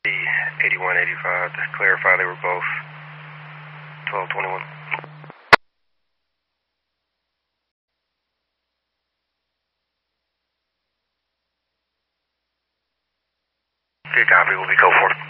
8185 to clarify they were both 1221. Okay, copy. We'll be code 4.